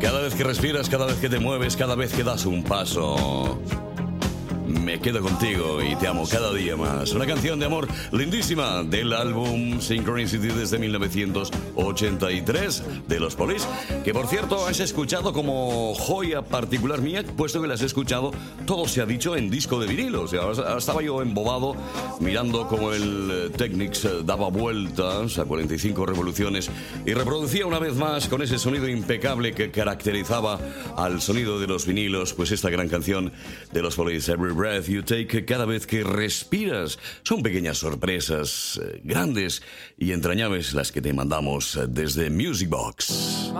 Cada vez que respiras, cada vez que te mueves, cada vez que das un paso, me quedo contigo y te amo cada día más. Una canción de amor lindísima del álbum Synchronicity desde 1983 de los Police, que por cierto has escuchado como joya particular mía, puesto que las he escuchado, todo se ha dicho, en disco de vinilo. O sea, estaba yo embobado mirando cómo el Technics daba vueltas a 45 revoluciones y reproducía una vez más con ese sonido impecable que caracterizaba al sonido de los vinilos, pues esta gran canción de los Police, Every Breath You Take, cada vez que respiras. Son pequeñas sorpresas grandes y entrañables las que te mandamos desde Music Box.